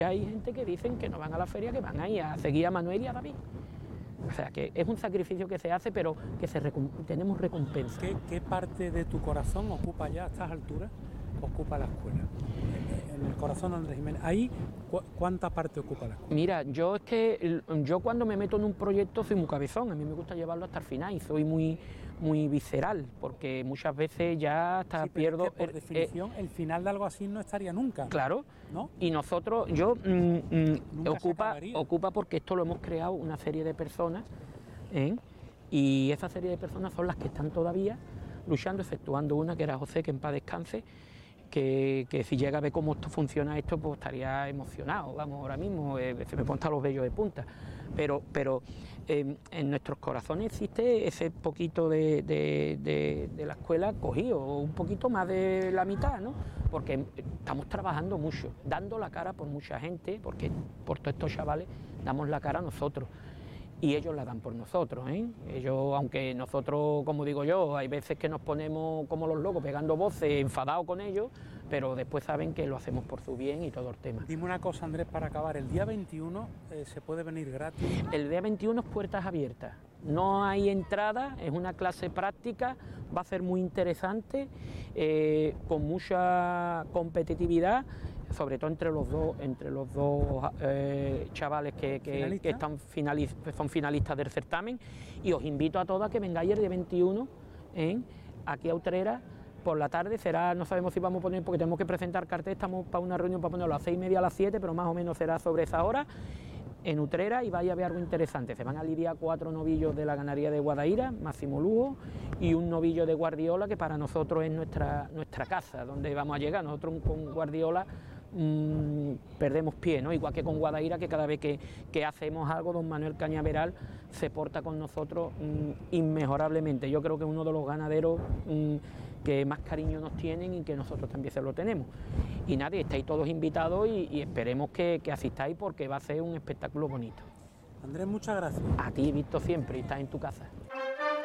Hay gente que dicen que no van a la feria, que van ahí a seguir a Manuel y a David. O sea, que es un sacrificio que se hace, pero que tenemos recompensa. ¿Qué parte de tu corazón ocupa ya a estas alturas? Ocupa la escuela. En el corazón de Andrés Jiménez. Ahí, ¿cuánta parte ocupa la escuela? Mira, yo cuando me meto en un proyecto soy muy cabezón, a mí me gusta llevarlo hasta el final y soy muy visceral, porque muchas veces ya hasta pierdo... Es que por definición, el final de algo así no estaría nunca. Claro, ¿no? Y nosotros, ocupa porque esto lo hemos creado una serie de personas, y esa serie de personas son las que están todavía luchando, exceptuando una que era José, que en paz descanse, que si llega a ver cómo funciona esto, pues estaría emocionado, vamos, ahora mismo, se me ponen los vellos de punta, pero en nuestros corazones existe ese poquito de la escuela cogido, un poquito más de la mitad, ¿no? Porque estamos trabajando mucho, dando la cara por mucha gente, porque por todos estos chavales damos la cara a nosotros. Y ellos la dan por nosotros, Ellos, aunque nosotros, como digo yo, hay veces que nos ponemos como los locos pegando voces, enfadados con ellos, pero después saben que lo hacemos por su bien y todo el tema. Dime una cosa, Andrés, para acabar, el día 21 se puede venir gratis. El día 21 es puertas abiertas, no hay entrada, es una clase práctica, va a ser muy interesante, con mucha competitividad, sobre todo entre los dos chavales que son finalistas del certamen, y os invito a todos a que vengáis el día 21 aquí a Utrera. Por la tarde será, no sabemos si vamos a poner, porque tenemos que presentar cartel, estamos para una reunión para ponerlo a las 6:30 a las 7, pero más o menos será sobre esa hora en Utrera, y vaya a ver algo interesante. Se van a lidiar 4 novillos de la ganadería de Guadaira, Máximo Lugo, y un novillo de Guardiola, que para nosotros es nuestra casa, donde vamos a llegar. Nosotros con Guardiola perdemos pie, ¿no? Igual que con Guadaira, que cada vez que hacemos algo, don Manuel Cañaveral se porta con nosotros inmejorablemente. Yo creo que es uno de los ganaderos que más cariño nos tienen y que nosotros también se lo tenemos. Y nada, estáis todos invitados y esperemos que asistáis, porque va a ser un espectáculo bonito. Andrés, muchas gracias. A ti, Víctor, siempre, y estás en tu casa.